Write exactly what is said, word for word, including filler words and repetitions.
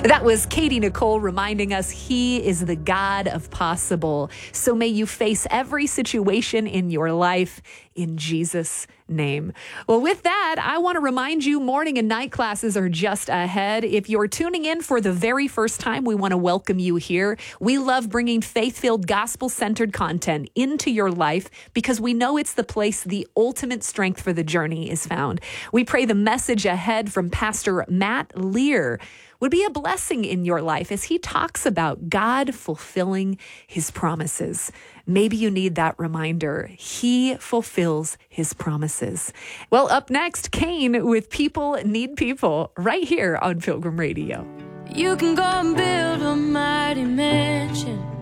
That was Katie Nicole reminding us he is the God of possible. So may you face every situation in your life in Jesus' name. Well, with that, I want to remind you morning and night classes are just ahead. If you're tuning in for the very first time, we want to welcome you here. We love bringing faith-filled, gospel-centered content into your life because we know it's the place the ultimate strength for the journey is found. We pray the message ahead from Pastor Matt Lear would be a blessing in your life as he talks about God fulfilling his promises. Maybe you need that reminder. He fulfills his promises. Well, up next, Kane with People Need People right here on Pilgrim Radio. You can go and build a mighty mansion